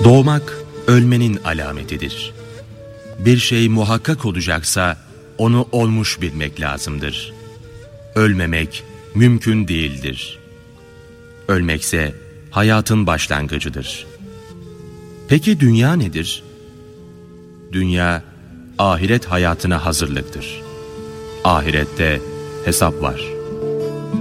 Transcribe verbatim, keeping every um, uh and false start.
Doğmak, ölmenin alametidir. Bir şey muhakkak olacaksa, onu olmuş bilmek lazımdır. Ölmemek mümkün değildir. Ölmekse hayatın başlangıcıdır. Peki dünya nedir? Dünya, ahiret hayatına hazırlıktır. Ahirette hesap var.